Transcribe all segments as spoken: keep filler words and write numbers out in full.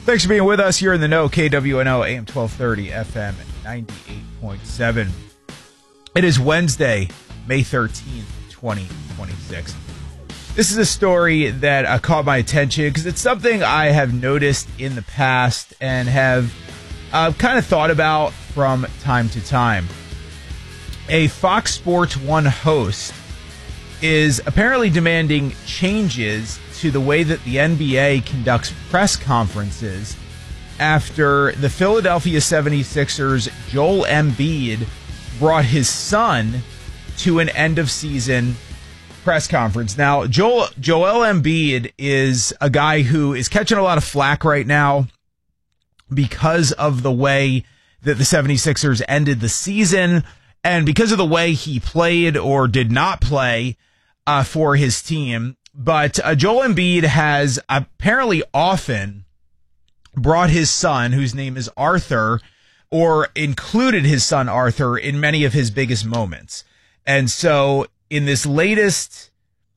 Thanks for being with us here in the know. K W N O, A M twelve thirty, F M ninety-eight point seven. It is Wednesday, May thirteenth, twenty twenty-six. This is a story that uh, caught my attention because it's something I have noticed in the past and have uh, kind of thought about from time to time. A Fox Sports one host is apparently demanding changes to the way that the N B A conducts press conferences after the Philadelphia seventy-sixers Joel Embiid brought his son to an end-of-season press conference. Now, Joel, Joel Embiid is a guy who is catching a lot of flack right now because of the way that the seventy-sixers ended the season and because of the way he played or did not play uh, for his team. But uh, Joel Embiid has apparently often brought his son, whose name is Arthur, or included his son Arthur in many of his biggest moments. And so in this latest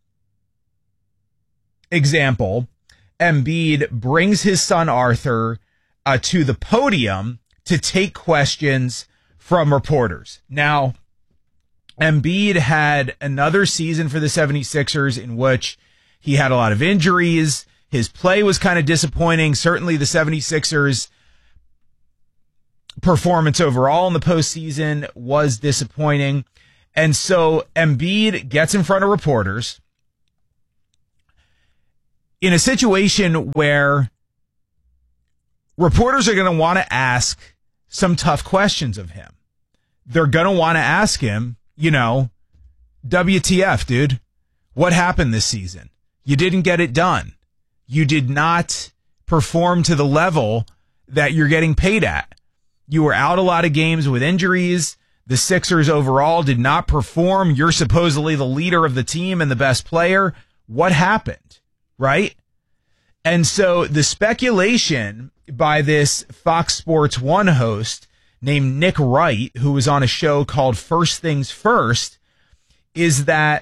example, Embiid brings his son Arthur uh, to the podium to take questions from reporters. Now, Embiid had another season for the seventy-sixers in which he had a lot of injuries. His play was kind of disappointing. Certainly the seventy-sixers performance overall in the postseason was disappointing. And so Embiid gets in front of reporters in a situation where reporters are going to want to ask some tough questions of him. They're going to want to ask him, you know, W T F, dude, what happened this season? You didn't get it done. You did not perform to the level that you're getting paid at. You were out a lot of games with injuries. The Sixers overall did not perform. You're supposedly the leader of the team and the best player. What happened? Right? And so the speculation by this Fox Sports one host named Nick Wright, who was on a show called First Things First, is that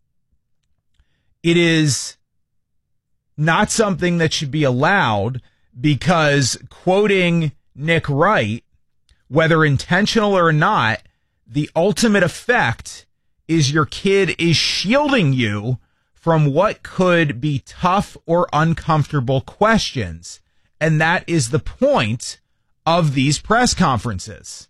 it is not something that should be allowed because, quoting Nick Wright, whether intentional or not, the ultimate effect is your kid is shielding you from what could be tough or uncomfortable questions. And that is the point of these press conferences.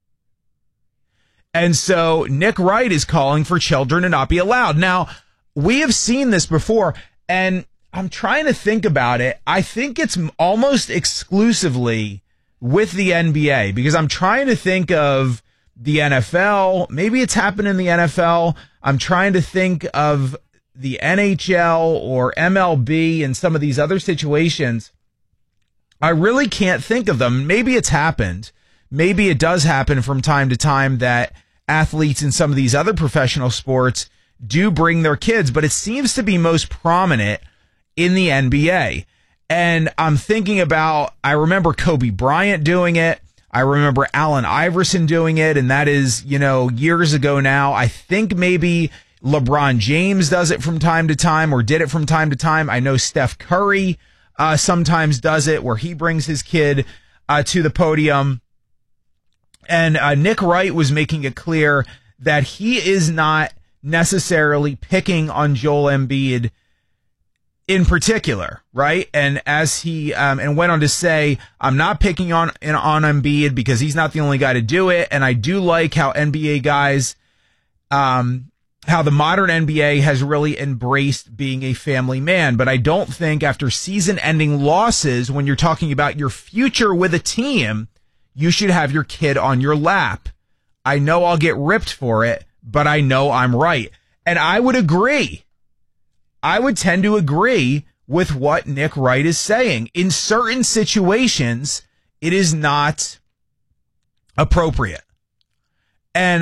And so Nick Wright is calling for children to not be allowed. Now, we have seen this before, and I'm trying to think about it. I think it's almost exclusively with the N B A because I'm trying to think of the N F L. Maybe it's happened in the N F L. I'm trying to think of the N H L or M L B and some of these other situations. I really can't think of them. Maybe it's happened. Maybe it does happen from time to time that athletes in some of these other professional sports do bring their kids, but it seems to be most prominent in the N B A. And I'm thinking about, I remember Kobe Bryant doing it. I remember Allen Iverson doing it. And that is, you know, years ago now. I think maybe LeBron James does it from time to time or did it from time to time. I know Steph Curry uh, sometimes does it where he brings his kid uh, to the podium. And uh, Nick Wright was making it clear that he is not necessarily picking on Joel Embiid in particular, right? And as he um, and went on to say, I'm not picking on on Embiid because he's not the only guy to do it. And I do like how N B A guys, um, how the modern N B A has really embraced being a family man. But I don't think after season-ending losses, when you're talking about your future with a team, you should have your kid on your lap. I know I'll get ripped for it, but I know I'm right. And I would agree. I would tend to agree with what Nick Wright is saying. In certain situations, it is not appropriate. And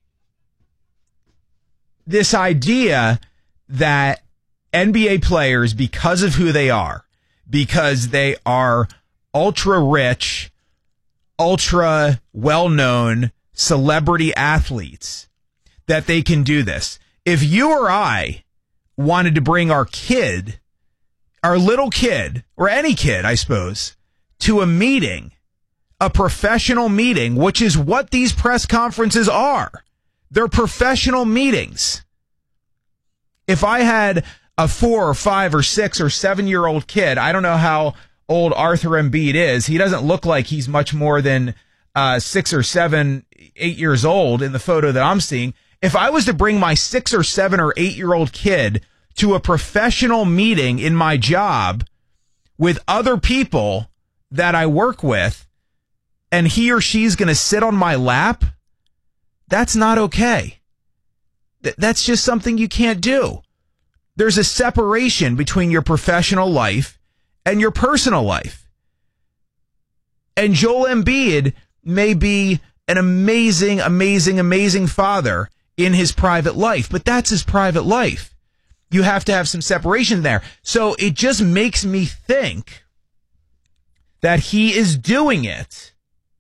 this idea that N B A players, because of who they are, because they are ultra rich, ultra well-known celebrity athletes, that they can do this. If you or I wanted to bring our kid, our little kid, or any kid, I suppose, to a meeting, a professional meeting, which is what these press conferences are. They're professional meetings. If I had a four or five or six or seven year old kid, I don't know how old Arthur Embiid is. He doesn't look like he's much more than uh, six or seven, eight years old in the photo that I'm seeing. If I was to bring my six or seven or eight year old kid to a professional meeting in my job with other people that I work with, and he or she's going to sit on my lap, that's not okay. Th- that's just something you can't do. There's a separation between your professional life and your personal life. And Joel Embiid may be an amazing, amazing, amazing father in his private life, but that's his private life. You have to have some separation there. So it just makes me think that he is doing it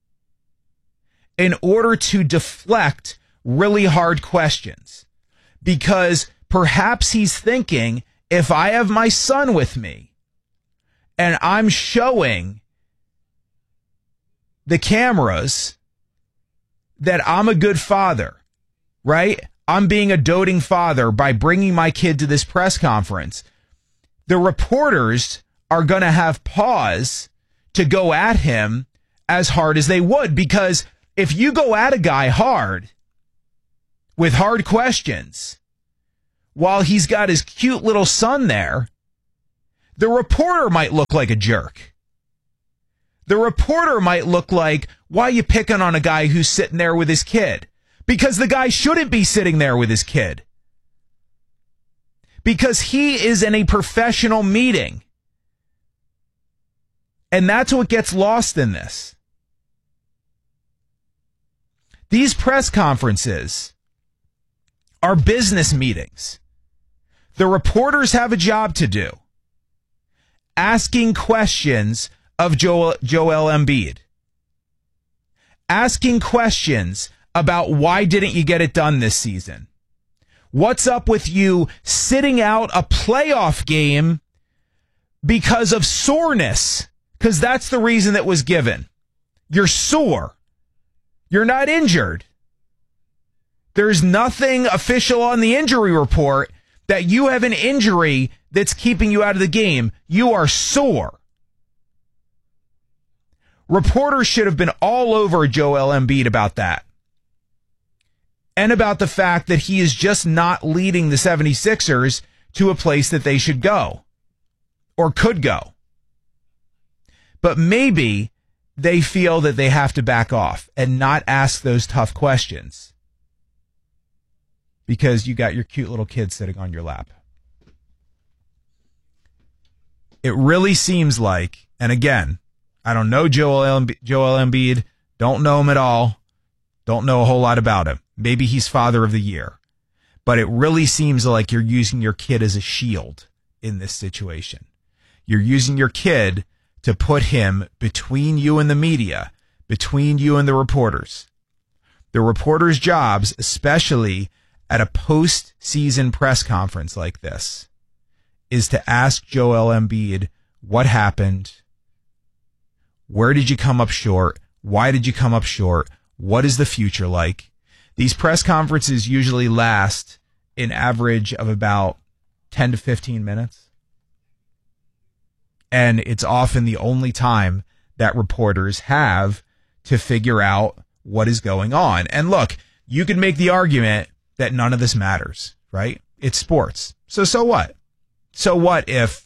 in order to deflect really hard questions, because perhaps he's thinking, if I have my son with me and I'm showing the cameras that I'm a good father, right? I'm being a doting father by bringing my kid to this press conference. The reporters are going to have pause to go at him as hard as they would, because if you go at a guy hard with hard questions while he's got his cute little son there, the reporter might look like a jerk. The reporter might look like, why are you picking on a guy who's sitting there with his kid? Because the guy shouldn't be sitting there with his kid. Because he is in a professional meeting. And that's what gets lost in this. These press conferences are business meetings. The reporters have a job to do, asking questions of Joel, Joel Embiid, asking questions about why didn't you get it done this season? What's up with you sitting out a playoff game because of soreness? Because that's the reason that was given. You're sore. You're not injured. There's nothing official on the injury report that you have an injury that's keeping you out of the game. You are sore. Reporters should have been all over Joel Embiid about that. And about the fact that he is just not leading the seventy-sixers to a place that they should go or could go. But maybe they feel that they have to back off and not ask those tough questions because you got your cute little kid sitting on your lap. It really seems like, and again, I don't know Joel Embi- Joel Embiid, don't know him at all, don't know a whole lot about him. Maybe he's father of the year. But it really seems like you're using your kid as a shield in this situation. You're using your kid to put him between you and the media, between you and the reporters. The reporters' jobs, especially at a post-season press conference like this, is to ask Joel Embiid what happened, where did you come up short, why did you come up short, what is the future like? These press conferences usually last an average of about ten to fifteen minutes. And it's often the only time that reporters have to figure out what is going on. And look, you can make the argument that none of this matters, right? It's sports. So, so what? So what if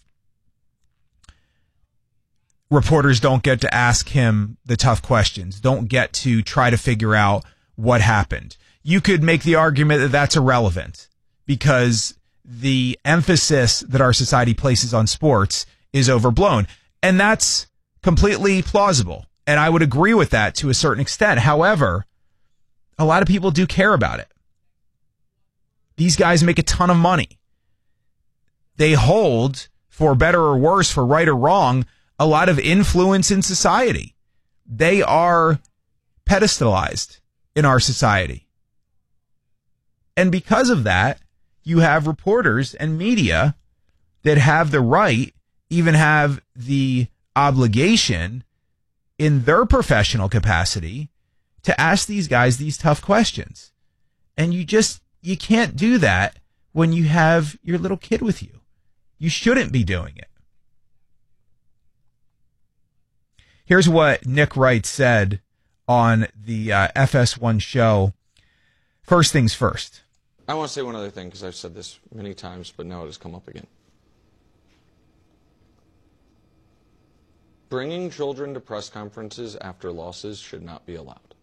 reporters don't get to ask him the tough questions, don't get to try to figure out what happened? You could make the argument that that's irrelevant because the emphasis that our society places on sports is overblown. And that's completely plausible. And I would agree with that to a certain extent. However, a lot of people do care about it. These guys make a ton of money. They hold, for better or worse, for right or wrong, a lot of influence in society. They are pedestalized in our society. And because of that, you have reporters and media that have the right, even have the obligation in their professional capacity to ask these guys these tough questions. And you just, you can't do that when you have your little kid with you. You shouldn't be doing it. Here's what Nick Wright said on the uh, F S one show. First things first. I want to say one other thing, because I've said this many times, but now it has come up again. Bringing children to press conferences after losses should not be allowed.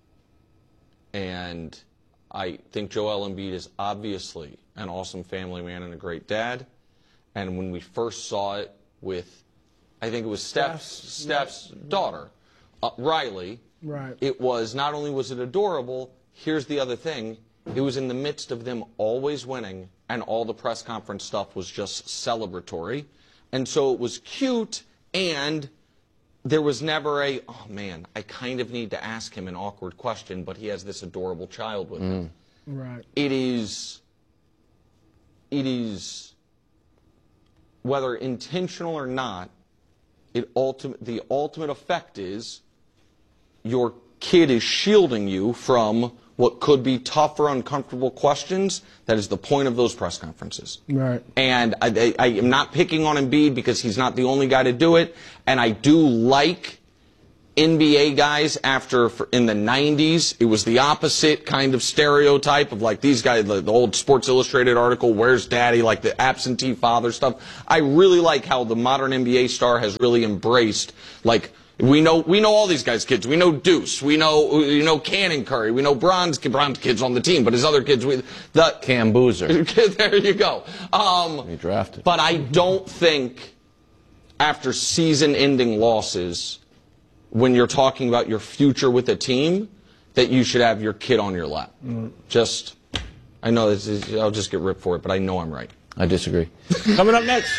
And I think Joel Embiid is obviously an awesome family man and a great dad. And when we first saw it with, I think it was Steph's, Steph's daughter, uh, Riley, right. It was, not only was it adorable, here's the other thing, it was in the midst of them always winning, and all the press conference stuff was just celebratory. And so it was cute, and there was never a, oh man, I kind of need to ask him an awkward question, but he has this adorable child with him. Right. It is, it is, whether intentional or not, it ultimate, the ultimate effect is your kid is shielding you from what could be tough or uncomfortable questions. That is the point of those press conferences. Right. And I, I, I am not picking on Embiid because he's not the only guy to do it. And I do like N B A guys after, in the nineties, it was the opposite kind of stereotype of like these guys, the, the old Sports Illustrated article, Where's Daddy, like the absentee father stuff. I really like how the modern N B A star has really embraced, like, We know we know all these guys' kids. We know Deuce. We know you know Cannon Curry. We know Bron's Bron's kids on the team, but his other kids, we the Cam Boozer. There you go. Um, he drafted. But I don't think after season-ending losses, when you're talking about your future with a team, that you should have your kid on your lap. Mm. Just, I know this is, I'll just get ripped for it, but I know I'm right. I disagree. Coming up next.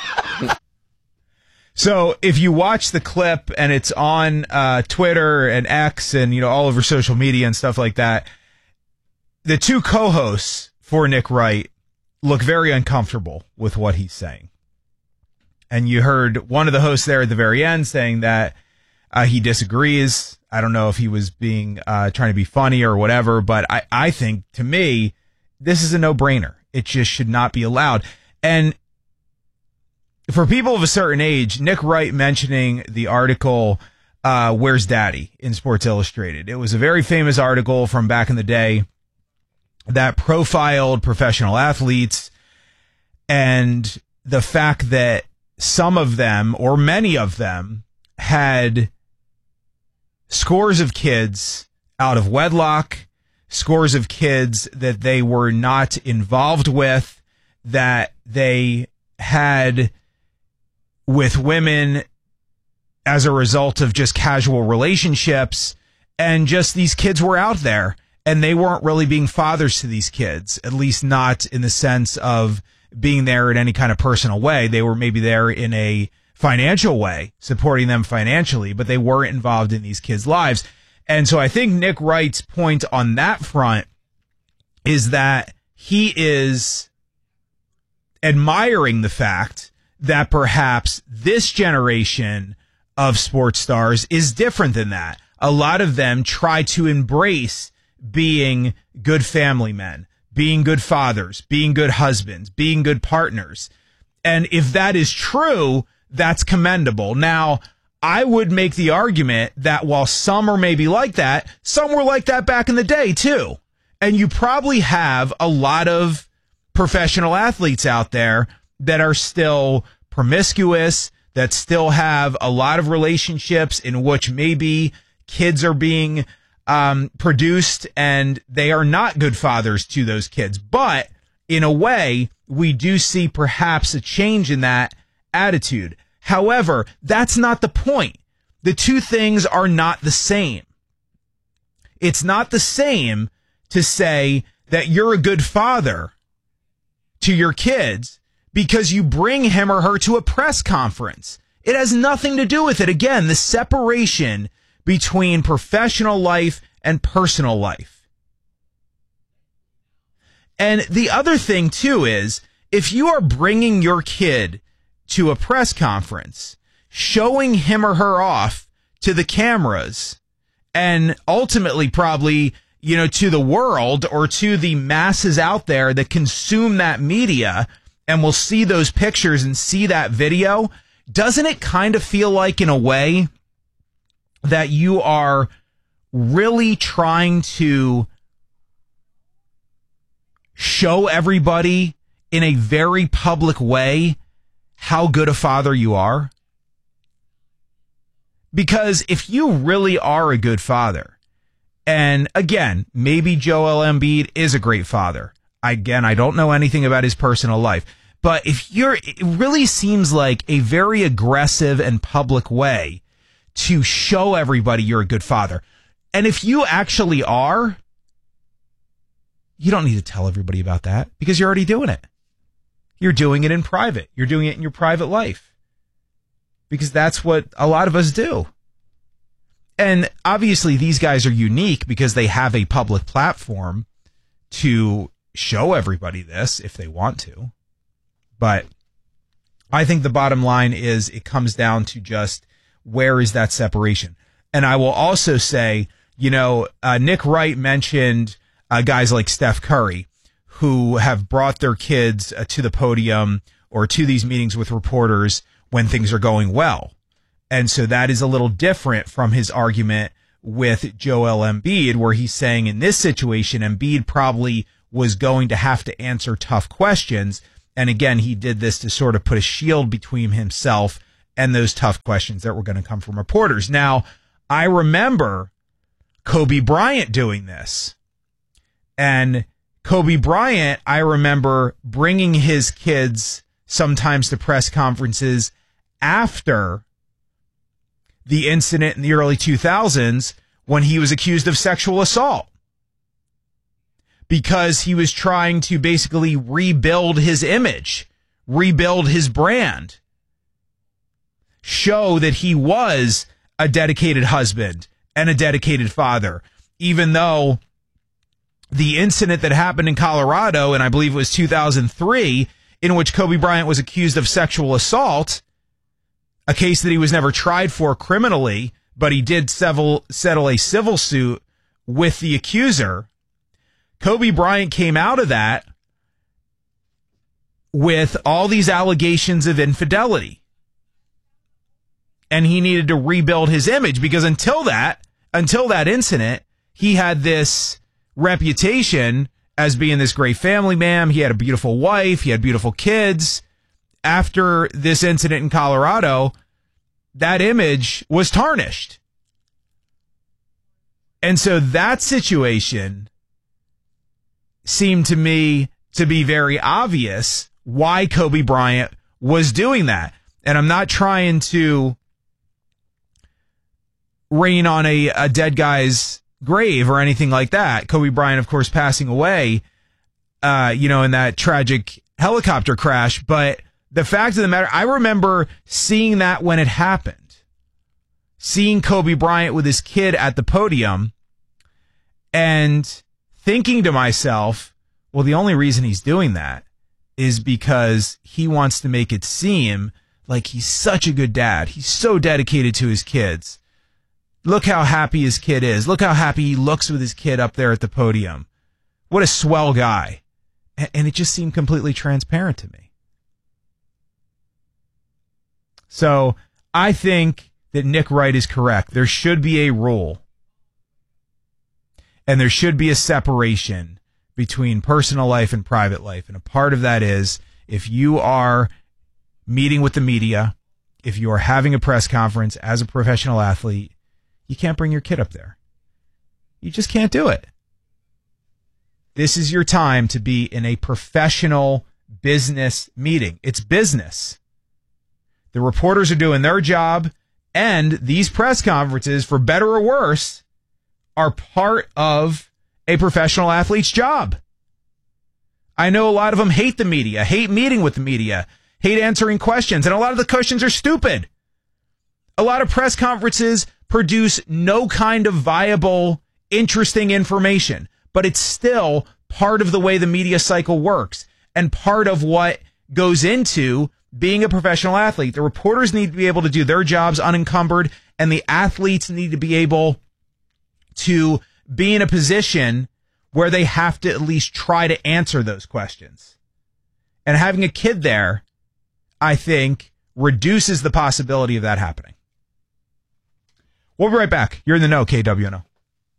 So if you watch the clip and it's on uh, Twitter and X and, you know, all over social media and stuff like that, the two co-hosts for Nick Wright look very uncomfortable with what he's saying. And you heard one of the hosts there at the very end saying that uh, he disagrees. I don't know if he was being uh, trying to be funny or whatever, but I, I think, to me, this is a no-brainer. It just should not be allowed. And for people of a certain age, Nick Wright mentioning the article, uh, Where's Daddy in Sports Illustrated. It was a very famous article from back in the day that profiled professional athletes and the fact that some of them, or many of them, had scores of kids out of wedlock, scores of kids that they were not involved with, that they had with women as a result of just casual relationships, and just these kids were out there and they weren't really being fathers to these kids, at least not in the sense of being there in any kind of personal way. They were maybe there in a financial way, supporting them financially, but they weren't involved in these kids' lives. And so I think Nick Wright's point on that front is that he is admiring the fact that perhaps this generation of sports stars is different than that. A lot of them try to embrace being good family men, being good fathers, being good husbands, being good partners. And if that is true, that's commendable. Now, I would make the argument that while some are maybe like that, some were like that back in the day too. And you probably have a lot of professional athletes out there that are still promiscuous, that still have a lot of relationships in which maybe kids are being um, produced and they are not good fathers to those kids. But in a way, we do see perhaps a change in that attitude. However, that's not the point. The two things are not the same. It's not the same to say that you're a good father to your kids because you bring him or her to a press conference. It has nothing to do with it. Again, the separation between professional life and personal life. And the other thing, too, is if you are bringing your kid to a press conference, showing him or her off to the cameras and ultimately probably, you know, to the world or to the masses out there that consume that media and will see those pictures and see that video, doesn't it kind of feel like, in a way, that you are really trying to show everybody in a very public way how good a father you are? Because if you really are a good father, and again, maybe Joel Embiid is a great father. Again, I don't know anything about his personal life. But if you're, it really seems like a very aggressive and public way to show everybody you're a good father. And if you actually are, you don't need to tell everybody about that because you're already doing it. You're doing it in private. You're doing it in your private life because that's what a lot of us do. And obviously these guys are unique because they have a public platform to show everybody this if they want to. But I think the bottom line is it comes down to just where is that separation? And I will also say, you know, uh, Nick Wright mentioned uh, guys like Steph Curry who have brought their kids uh, to the podium or to these meetings with reporters when things are going well. And so that is a little different from his argument with Joel Embiid, where he's saying in this situation, Embiid probably was going to have to answer tough questions. And again, he did this to sort of put a shield between himself and those tough questions that were going to come from reporters. Now, I remember Kobe Bryant doing this. And Kobe Bryant, I remember bringing his kids sometimes to press conferences after the incident in the early two thousands when he was accused of sexual assault, because he was trying to basically rebuild his image, rebuild his brand, show that he was a dedicated husband and a dedicated father, even though the incident that happened in Colorado, and I believe it was two thousand three, in which Kobe Bryant was accused of sexual assault, a case that he was never tried for criminally, but he did settle, settle a civil suit with the accuser. Kobe Bryant came out of that with all these allegations of infidelity. And he needed to rebuild his image because until that, until that incident, he had this reputation as being this great family man. He had a beautiful wife. He had beautiful kids. After this incident in Colorado, that image was tarnished. And so that situation seemed to me to be very obvious why Kobe Bryant was doing that. And I'm not trying to rain on a, a dead guy's grave or anything like that. Kobe Bryant, of course, passing away, uh, you know, in that tragic helicopter crash. But the fact of the matter, I remember seeing that when it happened, seeing Kobe Bryant with his kid at the podium and thinking to myself, well, the only reason he's doing that is because he wants to make it seem like he's such a good dad. He's so dedicated to his kids. Look how happy his kid is. Look how happy he looks with his kid up there at the podium. What a swell guy. And it just seemed completely transparent to me. So I think that Nick Wright is correct. There should be a rule. And there should be a separation between personal life and private life. And a part of that is if you are meeting with the media, if you are having a press conference as a professional athlete, you can't bring your kid up there. You just can't do it. This is your time to be in a professional business meeting. It's business. The reporters are doing their job, and these press conferences, for better or worse, are part of a professional athlete's job. I know a lot of them hate the media, hate meeting with the media, hate answering questions, and a lot of the questions are stupid. A lot of press conferences produce no kind of viable, interesting information, but it's still part of the way the media cycle works and part of what goes into being a professional athlete. The reporters need to be able to do their jobs unencumbered, and the athletes need to be able to be in a position where they have to at least try to answer those questions. And having a kid there, I think, reduces the possibility of that happening. We'll be right back. You're in the know, K W N O.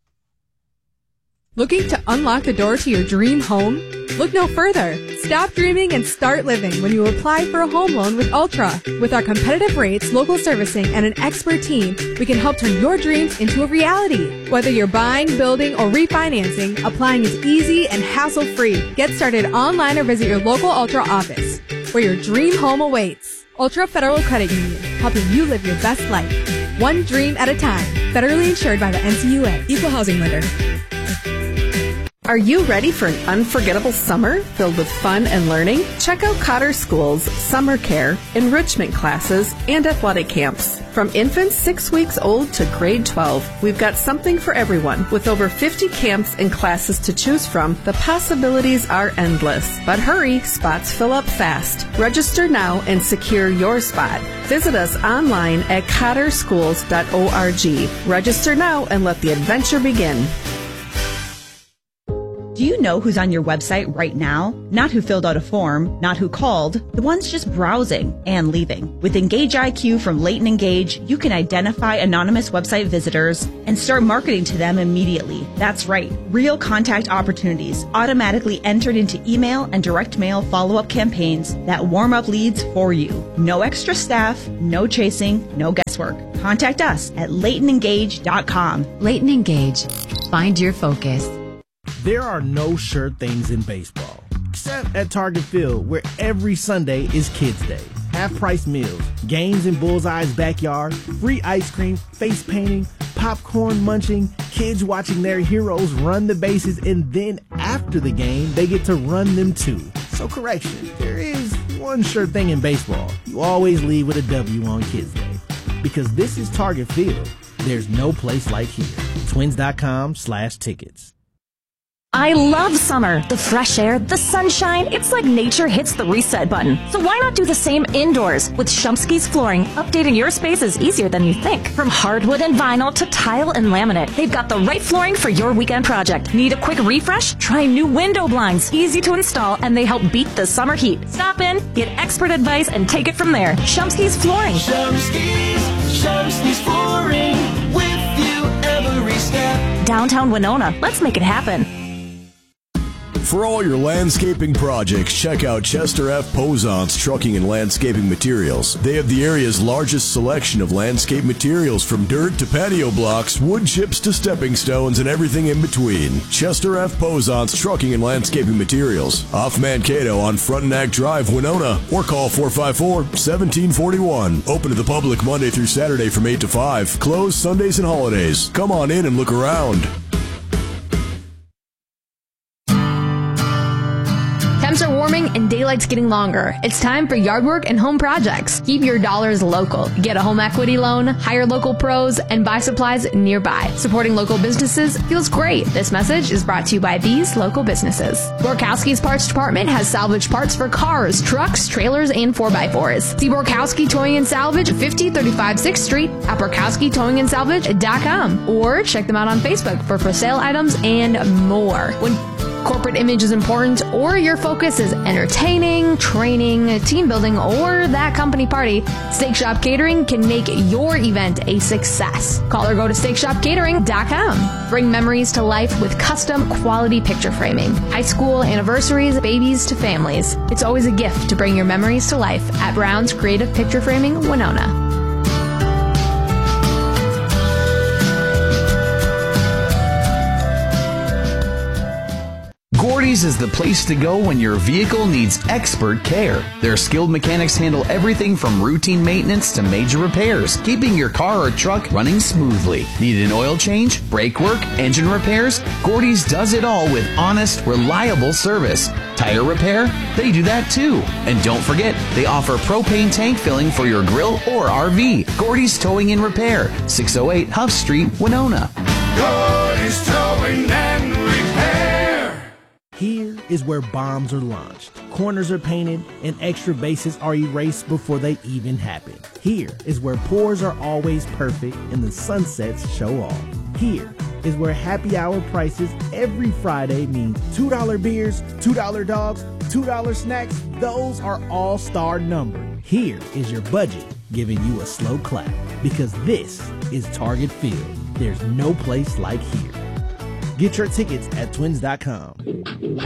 Looking to unlock the door to your dream home? Look no further. Stop dreaming and start living when you apply for a home loan with Ultra. With our competitive rates, local servicing, and an expert team, we can help turn your dreams into a reality. Whether you're buying, building, or refinancing, applying is easy and hassle-free. Get started online or visit your local Ultra office, where your dream home awaits. Ultra Federal Credit Union, helping you live your best life. One dream at a time. Federally insured by the N C U A. Equal housing lender. Are you ready for an unforgettable summer filled with fun and learning? Check out Cotter School's summer care, enrichment classes, and athletic camps. From infants six weeks old to grade twelve, we've got something for everyone. With over fifty camps and classes to choose from, the possibilities are endless. But hurry, spots fill up fast. Register now and secure your spot. Visit us online at cotter schools dot org. Register now and let the adventure begin. Do you know who's on your website right now? Not who filled out a form, not who called, the ones just browsing and leaving. With Engage I Q from Leighton Engage, you can identify anonymous website visitors and start marketing to them immediately. That's right, real contact opportunities automatically entered into email and direct mail follow-up campaigns that warm up leads for you. No extra staff, no chasing, no guesswork. Contact us at leighton engage dot com. Leighton Engage. Find your focus. There are no sure things in baseball, except at Target Field, where every Sunday is Kids Day. Half-price meals, games in Bullseye's backyard, free ice cream, face painting, popcorn munching, kids watching their heroes run the bases, and then after the game, they get to run them too. So correction, there is one sure thing in baseball. You always leave with a W on Kids Day. Because this is Target Field. There's no place like here. Twins.com slash tickets. I love summer. The fresh air, the sunshine. It's like nature hits the reset button. So why not do the same indoors? With Shumsky's Flooring, updating your space is easier than you think. From hardwood and vinyl to tile and laminate, they've got the right flooring for your weekend project. Need a quick refresh? Try new window blinds. Easy to install, and they help beat the summer heat. Stop in, get expert advice, and take it from there. Shumsky's Flooring. Shumsky's, Shumsky's Flooring, with you every step. Downtown Winona. Let's make it happen. For all your landscaping projects, check out Chester F. Posance Trucking and Landscaping Materials. They have the area's largest selection of landscape materials, from dirt to patio blocks, wood chips to stepping stones, and everything in between. Chester F. Posance Trucking and Landscaping Materials, off Mankato on Frontenac Drive, Winona, or call four five four, one seven four one. Open to the public Monday through Saturday from eight to five. Closed Sundays and holidays. Come on in and look around. Temps are warming and daylight's getting longer. It's time for yard work and home projects. Keep your dollars local. Get a home equity loan, hire local pros, and buy supplies nearby. Supporting local businesses feels great. This message is brought to you by these local businesses. Borkowski's Parts Department has salvage parts for cars, trucks, trailers, and four by fours. See Borkowski Towing and Salvage, fifty thirty-five sixth Street at borkowski towing and salvage dot com, or check them out on Facebook for for sale items and more. When corporate image is important, or your focus is entertaining, training, team building, or that company party, Steak Shop Catering can make your event a success. Call or go to steak shop catering dot com. Bring memories to life with custom quality picture framing. High school anniversaries, babies to families. It's always a gift to bring your memories to life at Brown's Creative Picture Framing, Winona. Gordy's is the place to go when your vehicle needs expert care. Their skilled mechanics handle everything from routine maintenance to major repairs, keeping your car or truck running smoothly. Need an oil change, brake work, engine repairs? Gordy's does it all with honest, reliable service. Tire repair? They do that too. And don't forget, they offer propane tank filling for your grill or R V. Gordy's Towing and Repair, six oh eight Huff Street, Winona. Gordy's Towing and Repair. Here is where bombs are launched, corners are painted, and extra bases are erased before they even happen. Here is where pours are always perfect and the sunsets show off. Here is where happy hour prices every Friday mean two dollar beers, two dollar dogs, two dollar snacks. Those are all-star numbers. Here is your budget giving you a slow clap, because this is Target Field. There's no place like here. Get your tickets at twins dot com.